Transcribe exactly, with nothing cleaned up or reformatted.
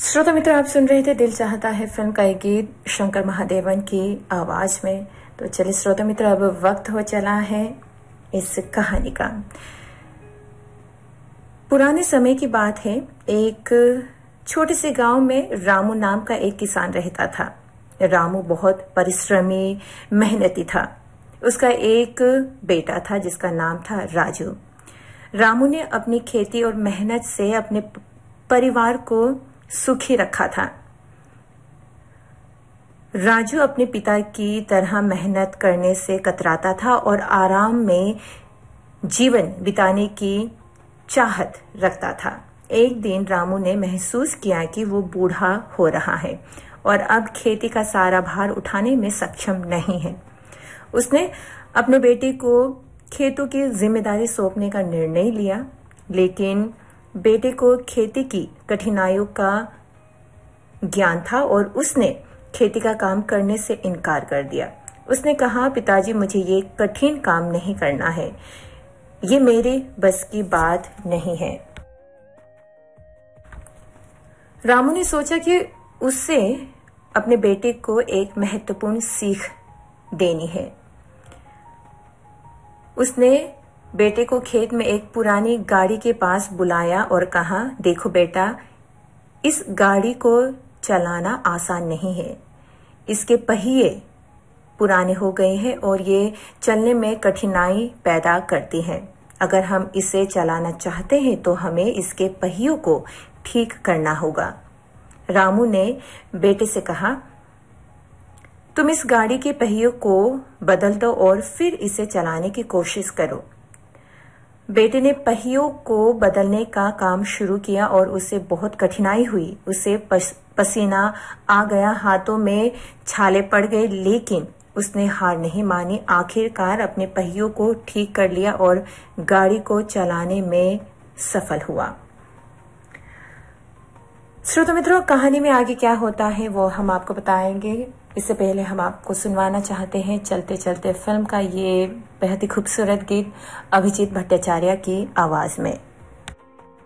श्रोता मित्र, आप सुन रहे थे दिल चाहता है फिल्म का एक गीत शंकर महादेवन की आवाज में। तो चलिए श्रोता मित्र, अब वक्त हो चला है इस कहानी का। पुराने समय की बात है। एक छोटे से गांव में रामू नाम का एक किसान रहता था। रामू बहुत परिश्रमी, मेहनती था। उसका एक बेटा था जिसका नाम था राजू। रामू ने अपनी खेती और मेहनत से अपने परिवार को सुखी रखा था। राजू अपने पिता की तरह मेहनत करने से कतराता था और आराम में जीवन बिताने की चाहत रखता था। एक दिन रामू ने महसूस किया कि वो बूढ़ा हो रहा है और अब खेती का सारा भार उठाने में सक्षम नहीं है। उसने अपने बेटे को खेतों की जिम्मेदारी सौंपने का निर्णय लिया, लेकिन बेटे को खेती की कठिनाइयों का ज्ञान था और उसने खेती का काम करने से इनकार कर दिया। उसने कहा, पिताजी, मुझे ये कठिन काम नहीं करना है, ये मेरे बस की बात नहीं है। रामू ने सोचा कि उससे अपने बेटे को एक महत्वपूर्ण सीख देनी है। उसने बेटे को खेत में एक पुरानी गाड़ी के पास बुलाया और कहा, देखो बेटा, इस गाड़ी को चलाना आसान नहीं है। इसके पहिए पुराने हो गए हैं और ये चलने में कठिनाई पैदा करती हैं। अगर हम इसे चलाना चाहते हैं तो हमें इसके पहियों को ठीक करना होगा। रामू ने बेटे से कहा, तुम इस गाड़ी के पहियों को बदल दो और फिर इसे चलाने की कोशिश करो। बेटे ने पहियों को बदलने का काम शुरू किया और उसे बहुत कठिनाई हुई। उसे पसीना आ गया, हाथों में छाले पड़ गए, लेकिन उसने हार नहीं मानी। आखिरकार अपने पहियों को ठीक कर लिया और गाड़ी को चलाने में सफल हुआ। श्रोता मित्रों, कहानी में आगे क्या होता है वो हम आपको बताएंगे। इससे पहले हम आपको सुनवाना चाहते हैं चलते चलते फिल्म का ये बेहद ही खूबसूरत गीत अभिजीत भट्टाचार्य की आवाज में।